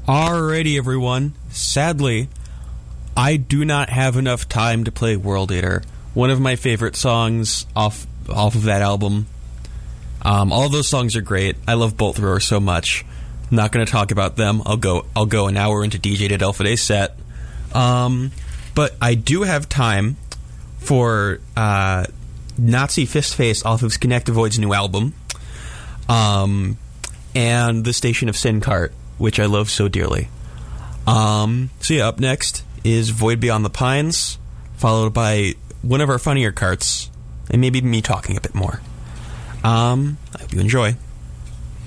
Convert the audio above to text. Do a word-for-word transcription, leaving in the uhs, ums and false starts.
Alrighty, everyone. Sadly, I do not have enough time to play World Eater, one of my favorite songs off off of that album. Um, all those songs are great. I love Bolt Thrower so much. I'm not going to talk about them. I'll go I'll go an hour into D J Adelphide's set. Um, but I do have time for uh, Nazi Fistface off of Skynectovoid's new album, um, and The Station of Sincart, which I love so dearly. Um, so yeah, up next is Void Beyond the Pines, followed by one of our funnier carts, and maybe me talking a bit more. Um, I hope you enjoy.